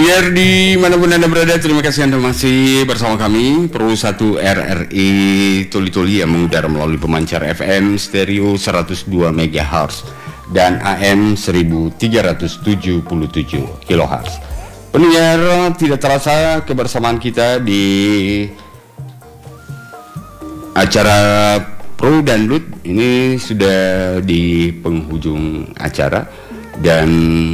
Pendengar dimanapun Anda berada, terima kasih Anda masih bersama kami Pro 1 RRI Tuli-Tuli yang mengudara melalui pemancar FM stereo 102 MHz dan AM 1377 kHz. Pendengar, tidak terasa kebersamaan kita di acara Pro Dangdut ini sudah di penghujung acara, dan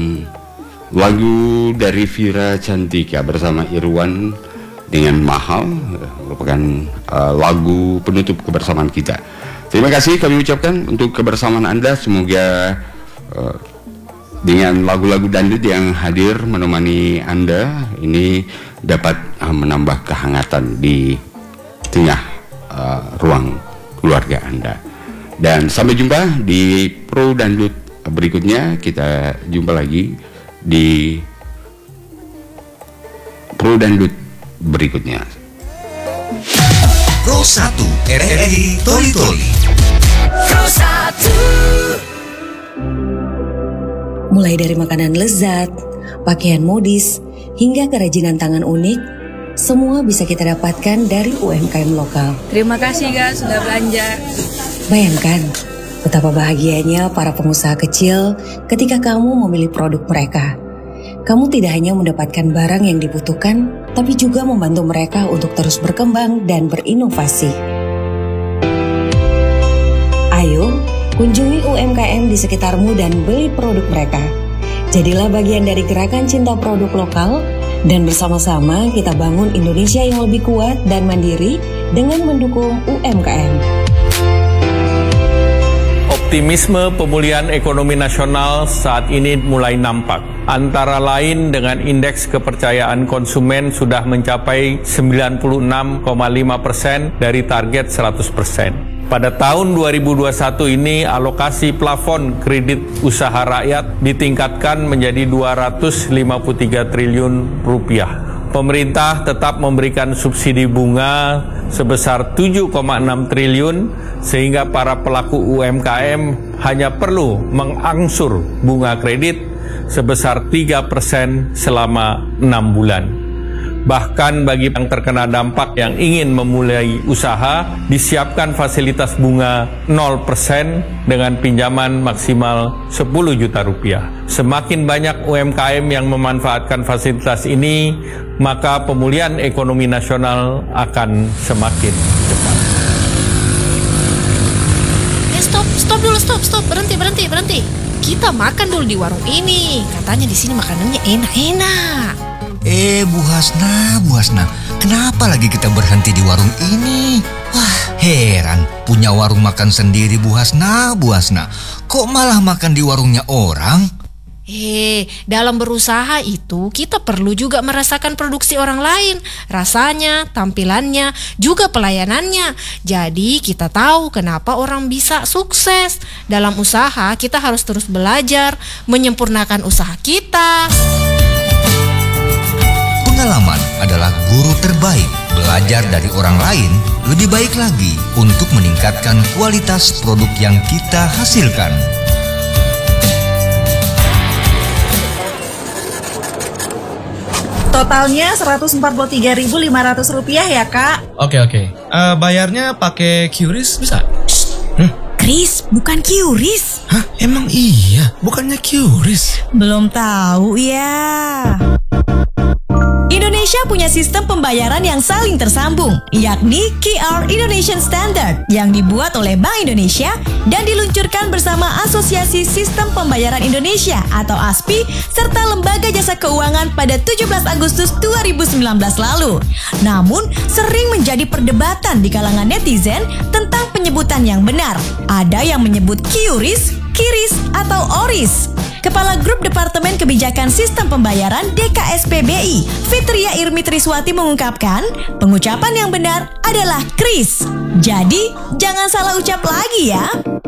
lagu dari Vira Cantika bersama Irwan dengan Mahal merupakan lagu penutup kebersamaan kita. Terima kasih kami ucapkan untuk kebersamaan Anda. Semoga dengan lagu-lagu dangdut yang hadir menemani Anda ini dapat menambah kehangatan di tengah ruang keluarga Anda. Dan sampai jumpa di Pro Dangdut berikutnya. Kita jumpa lagi di Pro Dangdut berikutnya. Pro 1 RRI Toli-Toli. Pro 1. Mulai dari makanan lezat, pakaian modis, hingga kerajinan tangan unik, semua bisa kita dapatkan dari UMKM lokal. Terima kasih guys sudah belanja. Bayangkan betapa bahagianya para pengusaha kecil ketika kamu memilih produk mereka. Kamu tidak hanya mendapatkan barang yang dibutuhkan, tapi juga membantu mereka untuk terus berkembang dan berinovasi. Ayo, kunjungi UMKM di sekitarmu dan beli produk mereka. Jadilah bagian dari gerakan cinta produk lokal, dan bersama-sama kita bangun Indonesia yang lebih kuat dan mandiri dengan mendukung UMKM. Optimisme pemulihan ekonomi nasional saat ini mulai nampak. Antara lain dengan indeks kepercayaan konsumen sudah mencapai 96,5% dari target 100%. Pada tahun 2021 ini alokasi plafon kredit usaha rakyat ditingkatkan menjadi 253 triliun rupiah. Pemerintah tetap memberikan subsidi bunga sebesar 7,6 triliun sehingga para pelaku UMKM hanya perlu mengangsur bunga kredit sebesar 3% selama 6 bulan. Bahkan bagi yang terkena dampak yang ingin memulai usaha, disiapkan fasilitas bunga 0% dengan pinjaman maksimal 10 juta rupiah. Semakin banyak UMKM yang memanfaatkan fasilitas ini, maka pemulihan ekonomi nasional akan semakin cepat. Stop, berhenti. Kita makan dulu di warung ini. Katanya di sini makanannya enak-enak. Bu Hasna, kenapa lagi kita berhenti di warung ini? Wah, heran, punya warung makan sendiri Bu Hasna. Kok malah makan di warungnya orang? Dalam berusaha itu kita perlu juga merasakan produksi orang lain, rasanya, tampilannya, juga pelayanannya. Jadi kita tahu kenapa orang bisa sukses. Dalam usaha kita harus terus belajar, menyempurnakan usaha kita. Pengalaman adalah guru terbaik. Belajar dari orang lain lebih baik lagi untuk meningkatkan kualitas produk yang kita hasilkan. Totalnya Rp143.500 ya, Kak. Oke. Bayarnya pakai QRIS bisa? Kris, bukan QRIS. Hah? Emang iya? Bukannya QRIS? Belum tahu ya. Indonesia punya sistem pembayaran yang saling tersambung, yakni QR Indonesian Standard yang dibuat oleh Bank Indonesia dan diluncurkan bersama Asosiasi Sistem Pembayaran Indonesia atau ASPI serta Lembaga Jasa Keuangan pada 17 Agustus 2019 lalu. Namun, sering menjadi perdebatan di kalangan netizen tentang penyebutan yang benar. Ada yang menyebut QRIS, KIRIS, atau ORIS. Kepala Grup Departemen Kebijakan Sistem Pembayaran DKSPBI, Fitria Irmi Triswati mengungkapkan, pengucapan yang benar adalah KRIS. Jadi, jangan salah ucap lagi ya.